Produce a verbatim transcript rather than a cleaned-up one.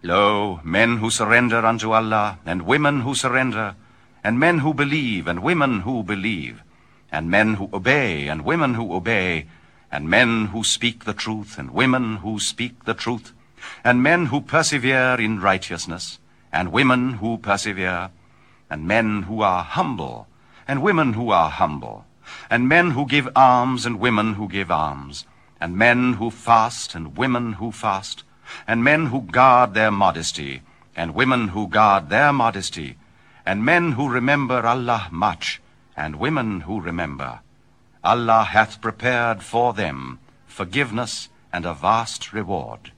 Lo, men who surrender unto Allah, and women who surrender, and men who believe, and women who believe, and men who obey, and women who obey, and men who speak the truth, and women who speak the truth, and men who persevere in righteousness, and women who persevere, and men who are humble, and women who are humble, and men who give alms, and women who give alms, and men who fast, and women who fast, and men who guard their modesty, and women who guard their modesty, and men who remember Allah much, and women who remember. Allah hath prepared for them forgiveness and a vast reward.